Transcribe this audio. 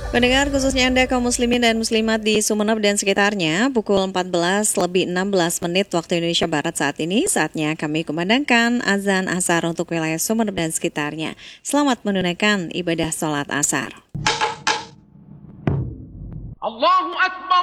Pendengar khususnya Anda kaum muslimin dan muslimat di Sumeneb dan sekitarnya, pukul 14:16 waktu Indonesia Barat saat ini, saatnya kami kumandangkan azan asar untuk wilayah Sumeneb dan sekitarnya. Selamat menunaikan ibadah sholat asar. Allahu Akbar.